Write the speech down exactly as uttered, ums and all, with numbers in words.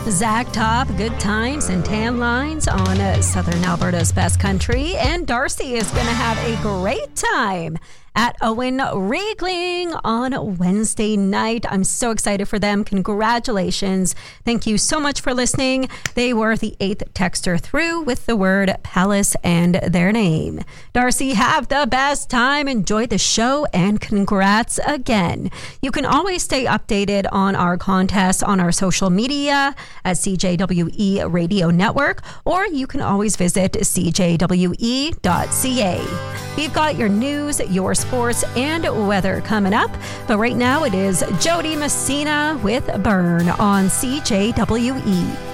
Zach Top, Good Times and Tan Lines on uh, Southern Alberta's Best Country. And Darcy is going to have a great time at Owen Riegling on Wednesday night. I'm so excited for them. Congratulations. Thank you so much for listening. They were the eighth texter through with the word Palace and their name. Darcy, have the best time. Enjoy the show and congrats again. You can always stay updated on our contests on our social media at C J W E Radio Network, or you can always visit C J W E dot C A. We've got your news, your sports, and weather coming up. But right now it is Jody Messina with Burn on C J W E.